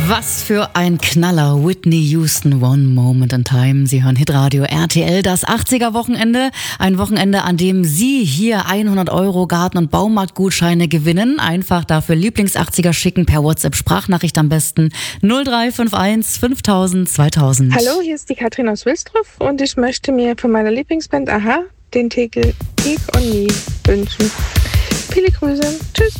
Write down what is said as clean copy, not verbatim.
Was für ein Knaller. Whitney Houston, One Moment in Time. Sie hören Hitradio RTL, das 80er-Wochenende. Ein Wochenende, an dem Sie hier 100 € Garten- und Baumarktgutscheine gewinnen. Einfach dafür Lieblings-80er schicken, per WhatsApp-Sprachnachricht am besten 0351 5000 2000. Hallo, hier ist die Katrin aus Wilsdruff und ich möchte mir von meiner Lieblingsband Aha den Titel Keep on Me wünschen. Viele Grüße. Tschüss.